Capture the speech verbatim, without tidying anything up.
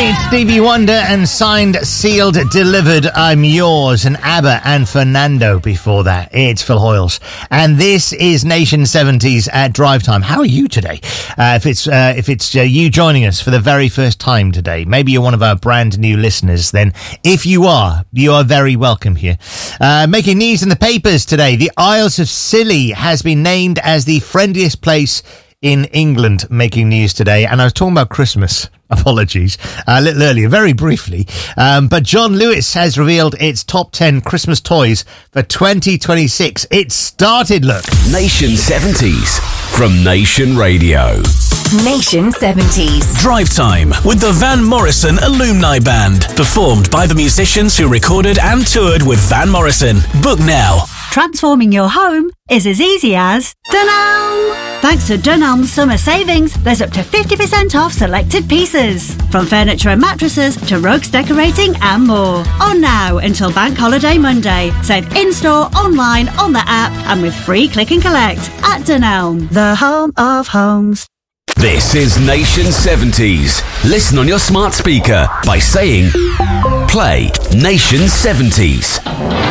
It's Stevie Wonder and Signed, Sealed, Delivered, I'm Yours, and ABBA and Fernando before that. It's Phil Hoyles. And this is Nation seventies at Drive Time. How are you today? Uh, if it's uh, if it's uh, you joining us for the very first time today, maybe you're one of our brand new listeners, then if you are, you are very welcome here. Uh, making news in the papers today, the Isles of Scilly has been named as the friendliest place in England, making news today. And I was talking about Christmas. Apologies. Uh, a little earlier, very briefly. Um, but John Lewis has revealed its top ten Christmas toys for twenty twenty-six. It started, look. Nation seventies from Nation Radio. Nation seventies. Drive Time with the Van Morrison Alumni Band. Performed by the musicians who recorded and toured with Van Morrison. Book now. Transforming your home is as easy as Dunelm. Thanks to Dunelm's summer savings, there's up to fifty percent off selected pieces. From furniture and mattresses to rugs, decorating and more. On now until Bank Holiday Monday. Save in-store, online, on the app and with free click and collect at Dunelm, the home of homes. This is Nation seventies. Listen on your smart speaker by saying, play Nation seventies.